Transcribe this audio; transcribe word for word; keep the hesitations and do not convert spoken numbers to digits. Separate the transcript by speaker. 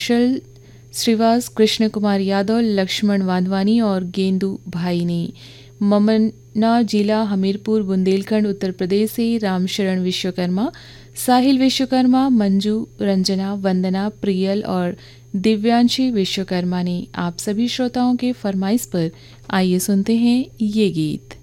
Speaker 1: शल श्रीवास, कृष्ण कुमार यादव, लक्ष्मण वाधवानी और गेंदू भाई ने। ममना जिला हमीरपुर बुंदेलखंड उत्तर प्रदेश से रामशरण विश्वकर्मा, साहिल विश्वकर्मा, मंजू, रंजना, वंदना, प्रियल और दिव्यांशी विश्वकर्मा ने। आप सभी श्रोताओं के फरमाइश पर आइए सुनते हैं ये गीत।